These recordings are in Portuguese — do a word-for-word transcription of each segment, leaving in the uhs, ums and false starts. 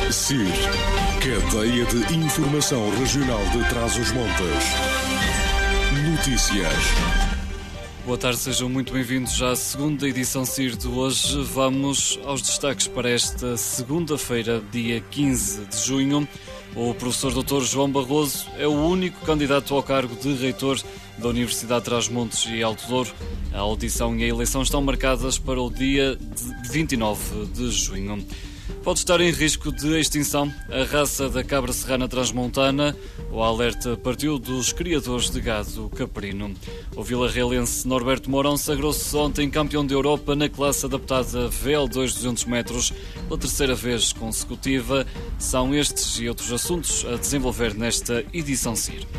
C I R, Cadeia de Informação Regional de Trás-os-Montes. Notícias. Boa tarde, sejam muito bem-vindos à segunda edição C I R de hoje. Vamos aos destaques para esta segunda-feira, dia quinze de junho. O professor doutor João Barroso é o único candidato ao cargo de reitor da Universidade de Trás-os-Montes e Alto Douro. A audição e a eleição estão marcadas para o dia vinte e nove de junho. Pode estar em risco de extinção a raça da cabra serrana transmontana. O alerta partiu dos criadores de gado caprino. O vilarrealense Norberto Mourão sagrou-se ontem campeão da Europa na classe adaptada V L dois duzentos metros pela terceira vez consecutiva. São estes e outros assuntos a desenvolver nesta edição C I R.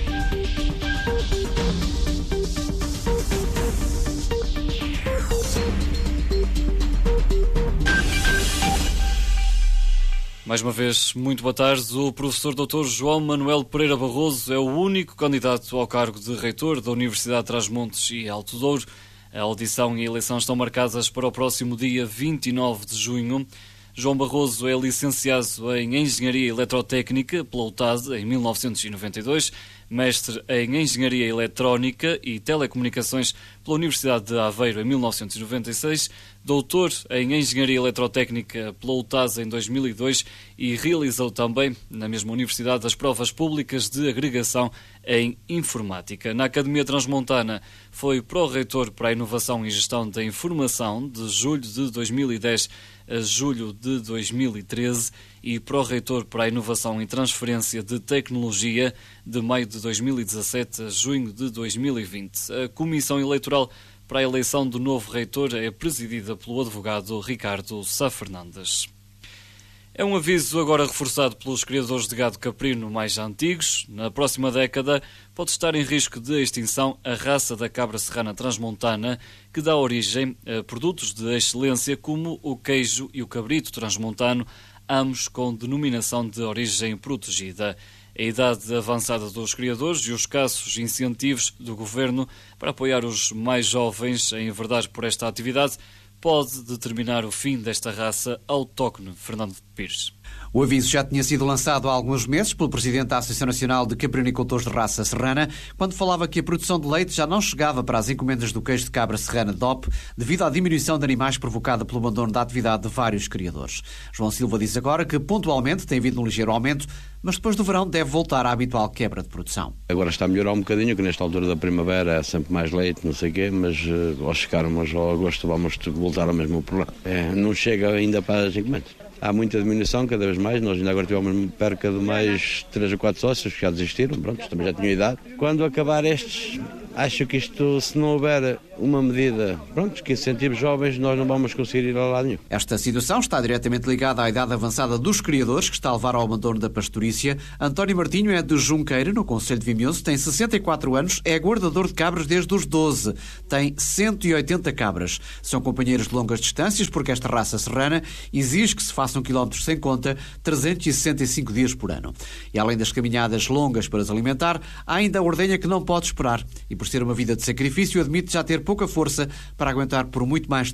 Mais uma vez, muito boa tarde. O professor doutor João Manuel Pereira Barroso é o único candidato ao cargo de reitor da Universidade de Trás-os-Montes e Alto Douro. A audição e a eleição estão marcadas para o próximo dia vinte e nove de junho. João Barroso é licenciado em Engenharia Eletrotécnica pela U T A D em mil novecentos e noventa e dois, mestre em Engenharia Eletrónica e Telecomunicações pela Universidade de Aveiro em mil novecentos e noventa e seis, doutor em Engenharia Eletrotécnica pela U T A D em dois mil e dois e realizou também, na mesma universidade, as provas públicas de agregação em Informática. Na Academia Transmontana foi pró-reitor para a Inovação e Gestão da Informação de julho de dois mil e dez a julho de dois mil e treze e pró-reitor para a Inovação e Transferência de Tecnologia de maio de dois mil e dezassete a junho de dois mil e vinte. A Comissão Eleitoral para a eleição do novo reitor é presidida pelo advogado Ricardo Sá Fernandes. É um aviso agora reforçado pelos criadores de gado caprino mais antigos. Na próxima década pode estar em risco de extinção a raça da cabra serrana transmontana, que dá origem a produtos de excelência como o queijo e o cabrito transmontano, ambos com denominação de origem protegida. A idade avançada dos criadores e os escassos incentivos do governo para apoiar os mais jovens a enverdar por esta atividade pode determinar o fim desta raça autóctone. Fernando Pires. O aviso já tinha sido lançado há alguns meses pelo presidente da Associação Nacional de Caprinicultores de Raça Serrana, quando falava que a produção de leite já não chegava para as encomendas do queijo de cabra serrana D O P devido à diminuição de animais provocada pelo abandono da atividade de vários criadores. João Silva diz agora que pontualmente tem havido um ligeiro aumento, mas depois do verão deve voltar à habitual quebra de produção. Agora está a melhorar um bocadinho, que nesta altura da primavera é sempre mais leite, não sei o quê, mas uh, ao chegarmos ao agosto vamos voltar ao mesmo problema. É, não chega ainda para as encomendas. Há muita diminuição, cada vez mais. Nós ainda agora tivemos perca de mais três ou quatro sócios que já desistiram, pronto, também já tinham idade. Quando acabar estes, acho que isto, se não houver uma medida, pronto, que incentive jovens, nós não vamos conseguir ir a lado nenhum. Esta situação está diretamente ligada à idade avançada dos criadores, que está a levar ao abandono da pastorícia. António Martinho é de Junqueira, no concelho de Vimioso, tem sessenta e quatro anos, é guardador de cabras desde os doze, tem cento e oitenta cabras. São companheiros de longas distâncias, porque esta raça serrana exige que se façam quilómetros sem conta, trezentos e sessenta e cinco dias por ano. E além das caminhadas longas para os alimentar, há ainda a ordenha que não pode esperar e, por ser uma vida de sacrifício, admite já ter pouca força para aguentar por muito mais